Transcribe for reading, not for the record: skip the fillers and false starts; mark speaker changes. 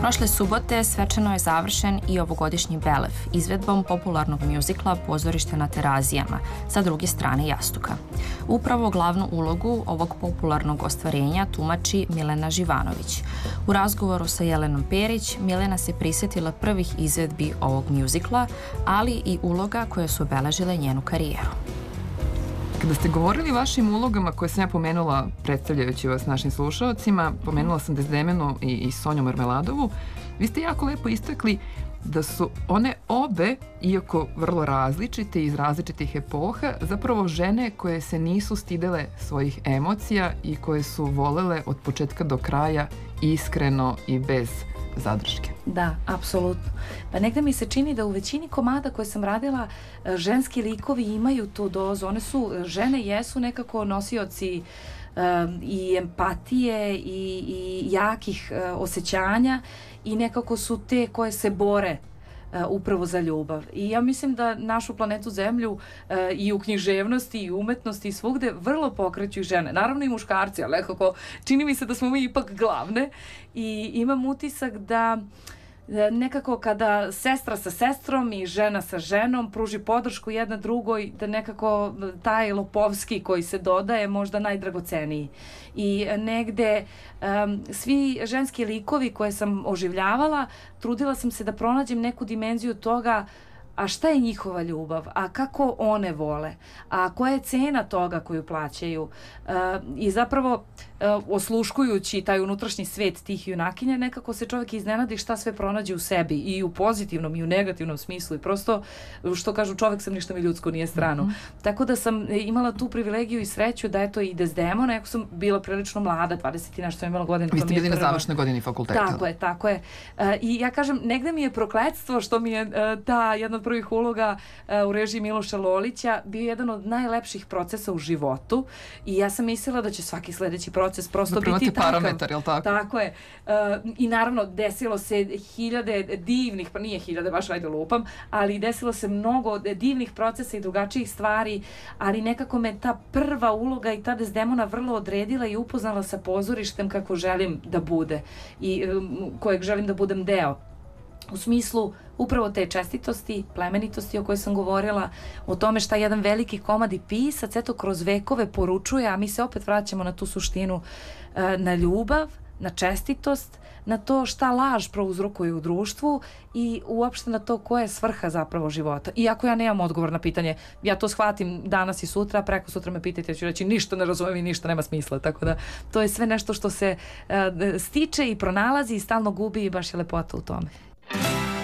Speaker 1: Prošle subote svečano je završen i ovogodišnji Belev, izvedbom popularnog mjuzikla Pozorište na Terazijama, sa druge strane jastuka. Upravo glavnu ulogu ovog popularnog ostvarenja tumači Milena Živanović. U razgovoru sa Jelenom Perić, Milena se prisjetila prvih izvedbi ovog mjuzikla, ali i uloga koje su obeležile njenu karijeru.
Speaker 2: Kada ste govorili o vašim ulogama koje sam ja pomenula predstavljajući vas našim slušalcima, pomenula sam Dezdemenu i Sonju Marmeladovu, vi ste jako lepo istakli da su one obe, iako vrlo različite iz različitih epoha, zapravo žene koje se nisu stidele svojih emocija i koje su volele od početka do kraja iskreno i bez zadrške.
Speaker 3: Da, apsolutno. Pa negde mi se čini da u većini komada koje sam radila ženski likovi imaju tu dozu. Žene jesu nekako nosioci i empatije i jakih osjećanja i nekako su te koje se bore upravo za ljubav. I ja mislim da našu planetu Zemlju i u književnosti i umetnosti i svugde vrlo pokreću i žene. Naravno i muškarci, ali nekako čini mi se da smo mi ipak glavne i imam utisak da nekako kada sestra sa sestrom i žena sa ženom pruži podršku jedna drugoj, da nekako taj Lopovski koji se dodaje možda najdragoceniji. I negde svi ženski likovi koje sam oživljavala, trudila sam se da pronađem neku dimenziju toga a šta je njihova ljubav, a kako one vole, a koja je cena toga koju plaćaju. I zapravo osluškujući taj unutrašnji svet tih junakinja, nekako se čovjek iznenadi šta sve pronađe u sebi i u pozitivnom i u negativnom smislu i prosto, što kažu, čovjek sam, ništa mi ljudsko nije strano. Tako da sam imala tu privilegiju i sreću da eto i Dezdemona, jako sam bila prilično mlada, 20 i nešto sam imala godina.
Speaker 2: Vi ste bili na završnoj godini fakulteta.
Speaker 3: Tako je. I ja kažem, negde mi je prokletstvo što mi je ta jedna od prvih uloga u režiji Miloša Lolića bio jedan od najlepših procesa u životu i ja sam mislila da će svaki sledeći proces prosto biti takav.
Speaker 2: Parametar, jel tako?
Speaker 3: Tako je. I naravno desilo se hiljade divnih, pa nije hiljade, baš ajde lupam, ali desilo se mnogo divnih procesa i drugačijih stvari, ali nekako me ta prva uloga i ta Dezdemona vrlo odredila i upoznala sa pozorištem kako želim da bude i kojeg želim da budem deo. U smislu upravo te čestitosti, plemenitosti o kojoj sam govorila, o tome šta jedan veliki komad i pisac eto kroz vekove poručuje, a mi se opet vraćamo na tu suštinu, na ljubav, na čestitost, na to šta laž prouzrokuje u društvu i uopšte na to koja je svrha zapravo života. Iako ja nemam odgovor na pitanje, ja to shvatim danas i sutra, preko sutra me pitajte, ja ću reći ništa ne razumem i ništa nema smisla, tako da to je sve nešto što se stiče i pronalazi i stalno gubi i baš je lepota u tome.